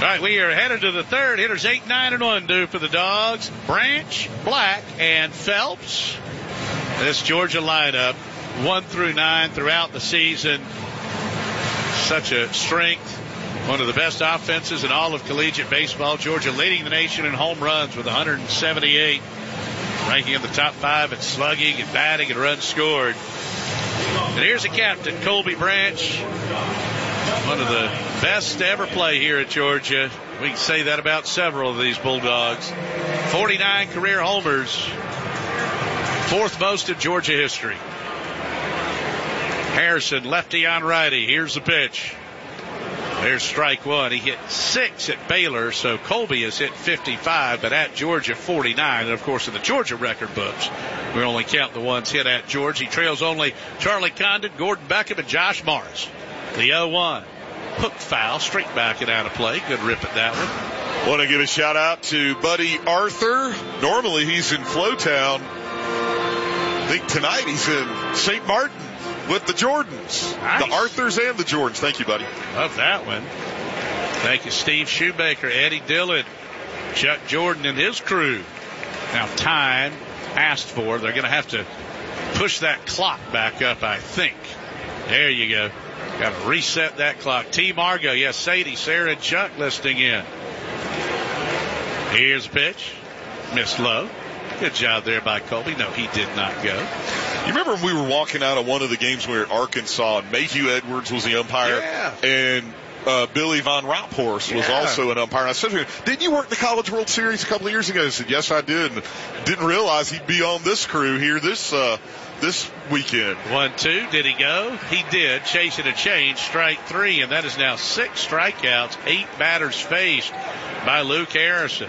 right, we are headed to the third. Hitters 8, 9, and 1 due for the Dogs. Branch, Black, and Phelps. This Georgia lineup, 1 through 9 throughout the season. Such a strength. One of the best offenses in all of collegiate baseball. Georgia leading the nation in home runs with 178. Ranking in the top 5 in slugging and batting and runs scored. And here's the captain, Colby Branch. One of the best to ever play here at Georgia. We can say that about several of these Bulldogs. 49 career homers. 4th most in Georgia history. Harrison, lefty on righty. Here's the pitch. There's strike 1. He hit 6 at Baylor, so Colby has hit 55, but at Georgia 49. And, of course, in the Georgia record books, we only count the ones hit at Georgia. He trails only Charlie Condon, Gordon Beckham, and Josh Morris. The 0-1. Hook foul, straight back and out of play. Good rip at that one. Want to give a shout-out to Buddy Arthur. Normally he's in Flowtown. I think tonight he's in St. Martin with the Jordans. Nice. The Arthurs and the Jordans. Thank you, buddy. Love that one. Thank you, Steve Shoemaker, Eddie Dillon, Chuck Jordan, and his crew. Now time asked for. They're going to have to push that clock back up, I think. There you go. Got to reset that clock. T. Margot, yes, Sadie, Sarah, and Chuck listening in. Here's a pitch. Miss low. Good job there by Colby. No, he did not go. You remember when we were walking out of one of the games we were at Arkansas, and Mayhew Edwards was the umpire? Yeah. And Billy Von Rauphorst was also an umpire. And I said to him, didn't you work the College World Series a couple of years ago? He said, yes, I did. And didn't realize he'd be on this crew here this weekend. 1-2. Did he go? He did. Chasing a change. Strike 3. And that is now 6 strikeouts, 8 batters faced by Luke Harrison.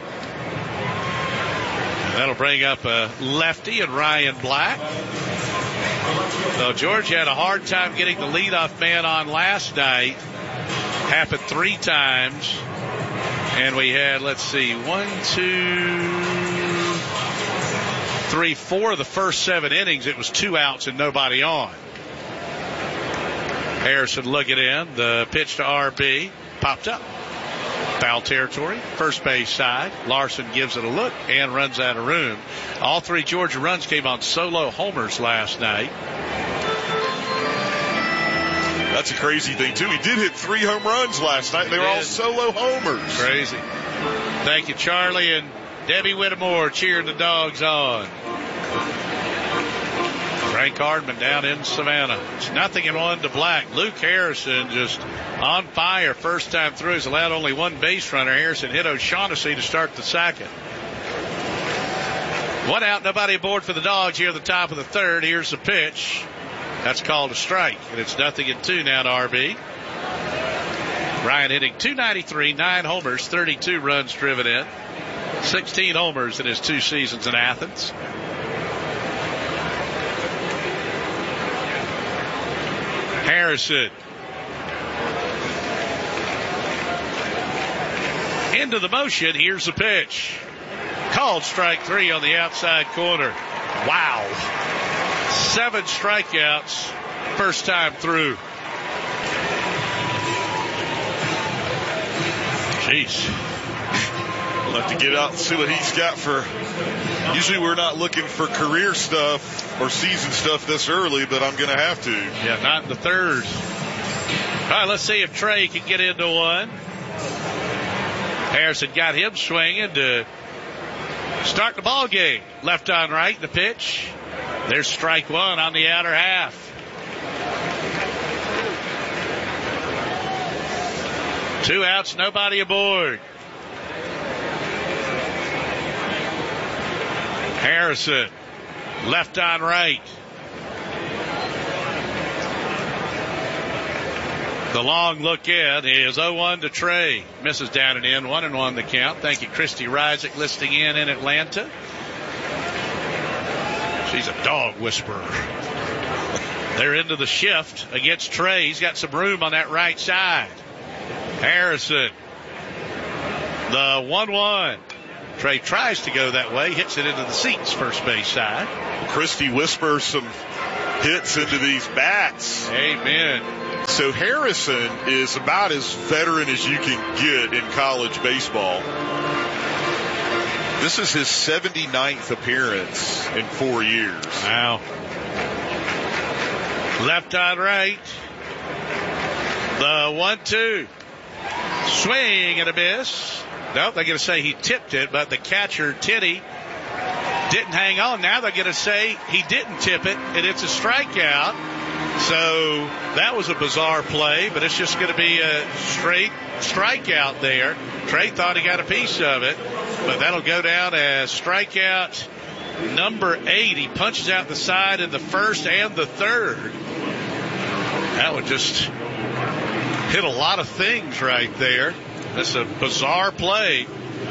That'll bring up a lefty and Ryan Black. So Georgia had a hard time getting the leadoff man on last night. Happened 3 times. And we had, 4 of the first 7 innings. It was 2 outs and nobody on. Harrison looking in. The pitch to RB. Popped up. Foul territory, first base side. Larson gives it a look and runs out of room. All 3 Georgia runs came on solo homers last night. That's a crazy thing, too. He did hit 3 home runs last night. They were all solo homers. Crazy. Thank you, Charlie and Debbie Whittemore cheering the Dogs on. Frank Hardman down in Savannah. It's 0-1 to Black. Luke Harrison just on fire first time through. He's allowed only 1 base runner. Harrison hit O'Shaughnessy to start the second. 1 out, nobody aboard for the Dogs here at the top of the third. Here's the pitch. That's called a strike. And it's 0-2 now to RB. Ryan hitting .293, 9 homers, 32 runs driven in. 16 homers in his 2 seasons in Athens. Harrison into the motion. Here's the pitch. Called strike 3 on the outside corner. Wow. 7 strikeouts first time through. Jeez. We'll have to get out and see what he's got for. Usually we're not looking for career stuff or season stuff this early, but I'm going to have to. Yeah, not in the third. All right, let's see if Trey can get into one. Harrison got him swinging to start the ball game. Left on right, the pitch. There's strike 1 on the outer half. Two outs, nobody aboard. Harrison, left on right. The long look in is 0-1 to Trey. Misses down and in, 1-1 the count. Thank you, Christy Reisig, listening in Atlanta. She's a dog whisperer. They're into the shift against Trey. He's got some room on that right side. Harrison, the 1-1. Trey tries to go that way, hits it into the seats, first base side. Christy whispers some hits into these bats. Amen. So Harrison is about as veteran as you can get in college baseball. This is his 79th appearance in 4 years. Wow. Left on right. The 1-2. Swing and a miss. Nope, they're going to say he tipped it, but the catcher, Titty, didn't hang on. Now they're going to say he didn't tip it, and it's a strikeout. So that was a bizarre play, but it's just going to be a straight strikeout there. Trey thought he got a piece of it, but that'll go down as strikeout number 8. He punches out the side in the first and the third. That would just hit a lot of things right there. That's a bizarre play.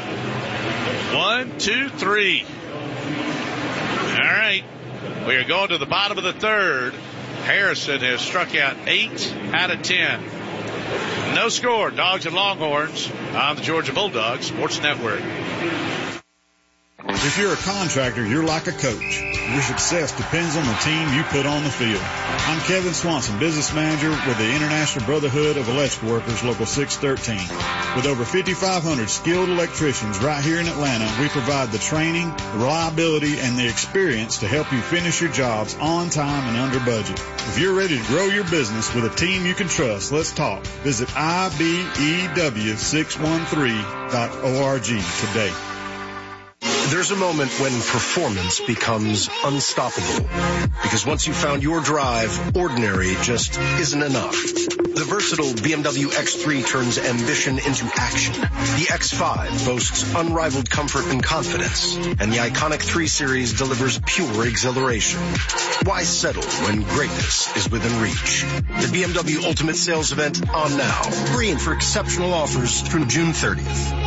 1, 2, 3. All right. We are going to the bottom of the third. Harrison has struck out 8 out of 10. No score. Dogs and Longhorns on the Georgia Bulldogs Sports Network. If you're a contractor, you're like a coach. Your success depends on the team you put on the field. I'm Kevin Swanson, business manager with the International Brotherhood of Electrical Workers, Local 613. With over 5,500 skilled electricians right here in Atlanta, we provide the training, the reliability, and the experience to help you finish your jobs on time and under budget. If you're ready to grow your business with a team you can trust, let's talk. Visit IBEW613.org today. There's a moment when performance becomes unstoppable. Because once you've found your drive, ordinary just isn't enough. The versatile BMW X3 turns ambition into action. The X5 boasts unrivaled comfort and confidence. And the iconic 3 Series delivers pure exhilaration. Why settle when greatness is within reach? The BMW Ultimate Sales Event on now. Hurry in for exceptional offers through June 30th.